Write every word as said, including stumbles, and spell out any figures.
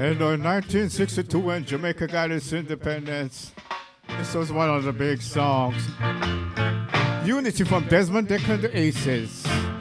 And in nineteen sixty-two, when Jamaica got its independence, this was one of the big songs. Unity from Desmond Dekker and the Aces.